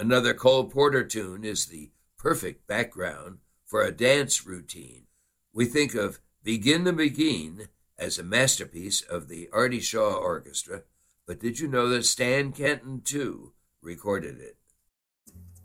Another Cole Porter tune is the perfect background for a dance routine. We think of Begin the Begin as a masterpiece of the Artie Shaw Orchestra, but did you know that Stan Kenton, too, recorded it?